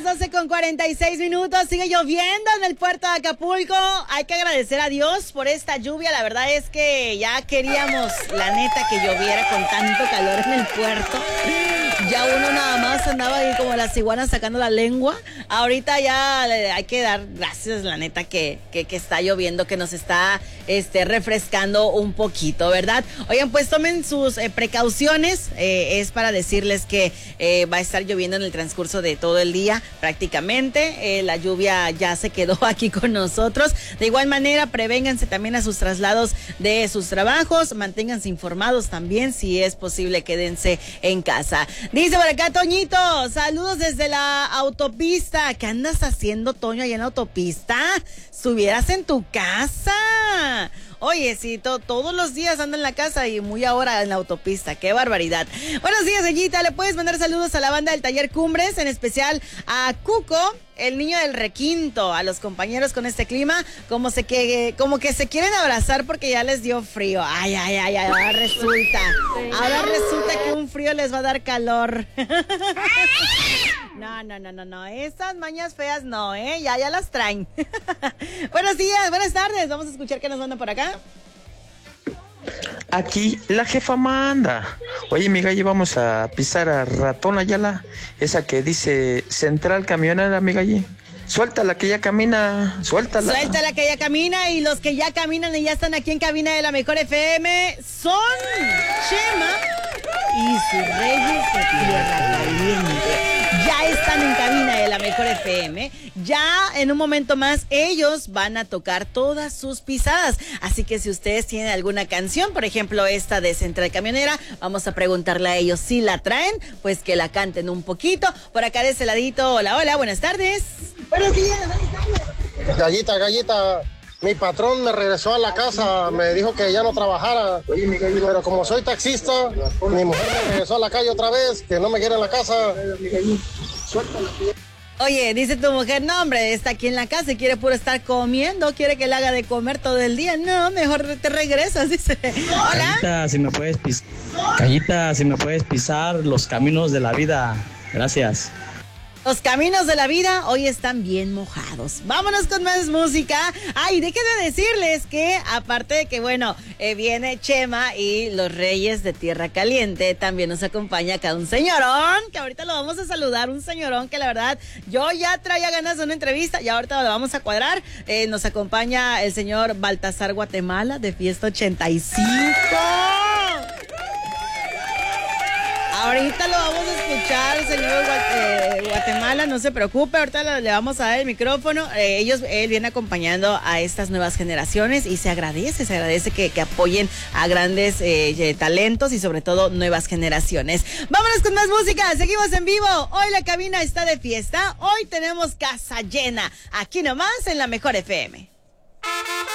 12:46. Sigue lloviendo en el puerto de Acapulco. Hay que agradecer a Dios por esta lluvia. La verdad es que ya queríamos, la neta, que lloviera con tanto calor en el puerto. Ya uno nada más andaba ahí como las iguanas sacando la lengua. Ahorita ya hay que dar gracias, la neta, que está lloviendo, que nos está refrescando un poquito, ¿verdad? Oigan, pues tomen sus precauciones. Es para decirles que va a estar lloviendo en el transcurso de todo el día prácticamente. La lluvia ya se quedó aquí con nosotros. De igual manera, prevénganse también a sus traslados de sus trabajos. Manténganse informados también. Si es posible, quédense en casa. Dice por acá Toñito, saludos desde la autopista. ¿Qué andas haciendo, Toño, allá en la autopista? Estuvieras en tu casa. Oye, sí, todos los días anda en la casa y muy ahora en la autopista. ¡Qué barbaridad! Buenos días, Sellita. Le puedes mandar saludos a la banda del Taller Cumbres, en especial a Cuco, el niño del requinto, a los compañeros con este clima, como que se quieren abrazar porque ya les dio frío. Ay, ahora resulta que un frío les va a dar calor. No, estas mañas feas no, ya las traen. Buenos días, buenas tardes, vamos a escuchar qué nos mandan por acá. Aquí la jefa manda. Oye, mi gallo, vamos a pisar a Ratón Ayala, esa que dice Central Camionera, mi gallo. Suéltala que ya camina, suéltala. Suéltala que ya camina, y los que ya caminan y ya están aquí en cabina de la Mejor FM son Chema y sus Reyes de Tierra Caliente. Ya están en cabina de la Mejor FM. Ya en un momento más ellos van a tocar todas sus pisadas. Así que si ustedes tienen alguna canción, por ejemplo esta de Central Camionera, vamos a preguntarle a ellos si la traen, pues que la canten un poquito. Por acá de ese ladito, hola, buenas tardes. Buenos días, Gallita, mi patrón me regresó a la casa, me dijo que ya no trabajara, pero como soy taxista, mi mujer me regresó a la calle otra vez, que no me quiere en la casa. Oye, dice tu mujer, no hombre, está aquí en la casa y quiere puro estar comiendo, quiere que le haga de comer todo el día. No, mejor te regresas, dice. Hola. Gallita, si me puedes pisar los caminos de la vida. Gracias. Los caminos de la vida hoy están bien mojados. Vámonos con más música. Ay, déjenme decirles que aparte de que, viene Chema y los Reyes de Tierra Caliente, también nos acompaña acá un señorón, que ahorita lo vamos a saludar, un señorón que la verdad yo ya traía ganas de una entrevista y ahorita lo vamos a cuadrar. Nos acompaña el señor Baltasar Guatemala de Fiesta 85. Ahorita lo vamos a escuchar, señor Guatemala, no se preocupe, ahorita le vamos a dar el micrófono. Él viene acompañando a estas nuevas generaciones y se agradece que apoyen a grandes talentos y sobre todo nuevas generaciones. Vámonos con más música, seguimos en vivo. Hoy la cabina está de fiesta, hoy tenemos casa llena, aquí nomás en la Mejor FM.